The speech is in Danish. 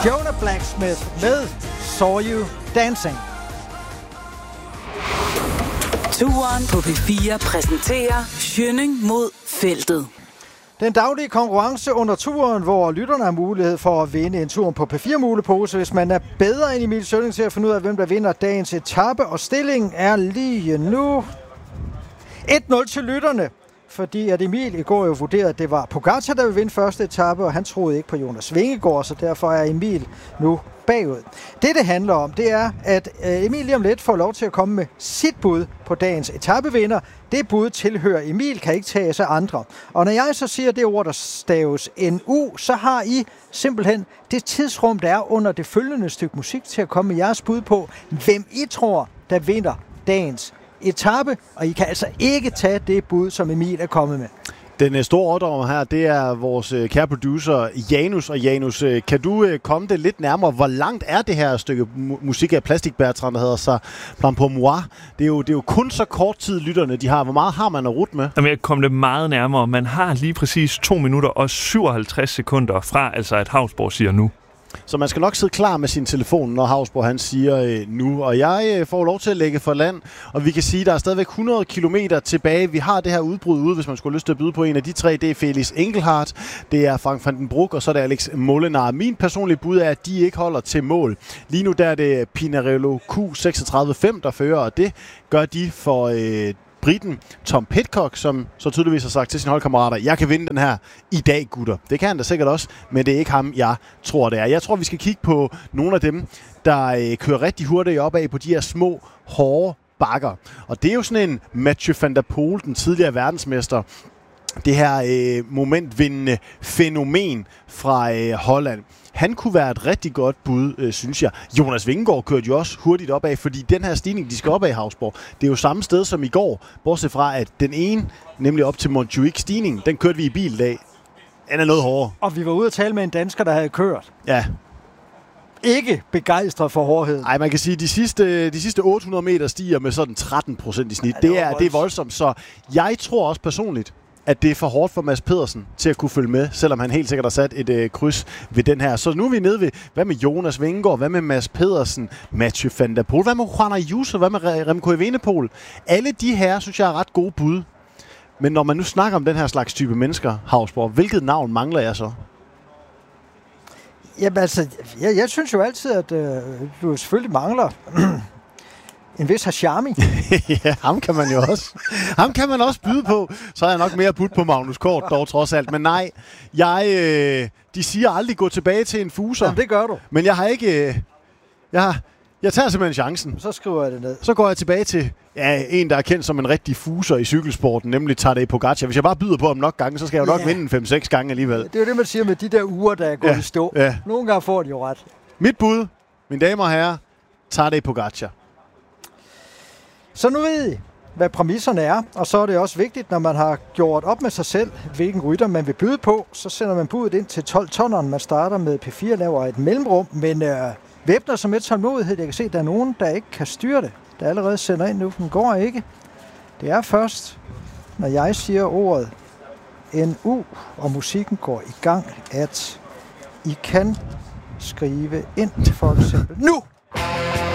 Jonah Blacksmith med Saw You Dancing. Turen på P4 præsenterer Schønning mod feltet. Den daglige konkurrence under turen, hvor lytterne har mulighed for at vinde en tur på P4-mulepose, hvis man er bedre end Emil Schønning til at finde ud af, hvem der vinder dagens etape. Og stillingen er lige nu 1-0 til lytterne. Fordi at Emil i går jo vurderede, at det var Pogačar, der ville vinde første etape, og han troede ikke på Jonas Vingegaard, så derfor er Emil nu bagud. Det handler om, det er, at Emil lige om lidt får lov til at komme med sit bud på dagens etapevinder. Det bud tilhører Emil, kan ikke tages af andre. Og når jeg så siger det ord, der staves NU, så har I simpelthen det tidsrum, der er under det følgende stykke musik, til at komme med jeres bud på, hvem I tror, der vinder dagens etape, og I kan altså ikke tage det bud, som Emil er kommet med. Den store ordre her, det er vores kære producer Janus. Og Janus, kan du komme det lidt nærmere? Hvor langt er det her stykke musik af Plastic Bertrand, der hedder så Plan pour moi? Det er jo kun så kort tid, lytterne de har. Hvor meget har man at rute med? Jamen, jeg kom det meget nærmere. Man har lige præcis 2 minutter og 57 sekunder fra, altså at Hausborg siger nu. Så man skal nok sidde klar med sin telefon, når Hausborg han siger nu. Og jeg får lov til at lægge for land, og vi kan sige, at der er stadigvæk 100 kilometer tilbage. Vi har det her udbrud ude, hvis man skulle have lyst til at byde på en af de tre. Det er Felix Engelhardt, det er Frank van den Broek, og så er det Alex Molenaar. Min personlige bud er, at de ikke holder til mål. Lige nu der er det Pinarello Q36.5, der fører, og det gør de for briten Tom Pidcock, som så tydeligvis har sagt til sine holdkammerater, jeg kan vinde den her i dag, gutter. Det kan han da sikkert også, men det er ikke ham, jeg tror, det er. Jeg tror, vi skal kigge på nogle af dem, der kører rigtig hurtigt opad på de her små, hårde bakker. Og det er jo sådan en Mathieu van der Poel, den tidligere verdensmester, det her momentvindende fænomen fra Holland. Han kunne være et rigtig godt bud, synes jeg. Jonas Vingegaard kørte jo også hurtigt opad, fordi den her stigning, de skal opad i Hausborg, det er jo samme sted som i går, bortset fra, at den ene, nemlig op til Montjuic stigningen, den kørte vi i bil i dag. Den er noget hårdere. Og vi var ude at tale med en dansker, der havde kørt. Ja. Ikke begejstret for hårdheden. Nej, man kan sige, at de sidste 800 meter stiger med sådan 13% i snit. Ja, det er voldsomt, så jeg tror også personligt, at det er for hårdt for Mads Pedersen til at kunne følge med, selvom han helt sikkert har sat et kryds ved den her. Så nu er vi nede ved, hvad med Jonas Vingegaard, hvad med Mads Pedersen, Mathieu van der Poel, hvad med Juan Ayuso, hvad med Remco Evenepoel? Alle de her, synes jeg, er ret gode bud. Men når man nu snakker om den her slags type mennesker, Hausborg, hvilket navn mangler jeg så? Jamen altså, jeg synes jo altid, at du selvfølgelig mangler en vis Hashami. Ja, ham kan man jo også. Ham kan man også byde på. Så er jeg nok mere budt på Magnus Kort, dog trods alt. Men nej, de siger aldrig gå tilbage til en fuser. Jamen, det gør du. Men jeg har ikke... Jeg tager simpelthen chancen. Så skriver jeg det ned. Så går jeg tilbage til en, der er kendt som en rigtig fuser i cykelsporten, nemlig Tadej Pogačar. Hvis jeg bare byder på ham nok gange, så skal jeg jo nok vinde 5-6 gange alligevel. Det er jo det, man siger med de der uger, der er gået i stå. Ja. Nogle gange får de jo ret. Mit bud, mine damer og herrer, Tadej Pogačar. Så nu ved I, hvad præmisserne er, og så er det også vigtigt, når man har gjort op med sig selv, hvilken rytter man vil byde på, så sender man budet ind til 12-tonneren. Man starter med P4, laver et mellemrum, men væbner som et tålmodighed. Jeg kan se, at der er nogen, der ikke kan styre det, der allerede sender ind nu. Den går ikke. Det er først, når jeg siger ordet NU, og musikken går i gang, at I kan skrive ind for eksempel nu.